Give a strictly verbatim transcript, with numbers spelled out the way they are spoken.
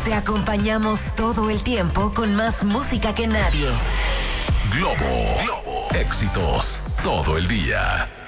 te acompañamos todo el tiempo con más música que nadie. Globo. Globo. Éxitos todo el día.